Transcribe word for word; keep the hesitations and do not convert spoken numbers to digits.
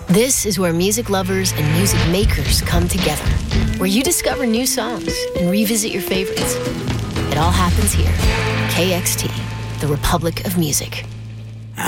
This is where music lovers and music makers come together, where you discover new songs and revisit your favorites. It all happens here. K X T, the Republic of Music.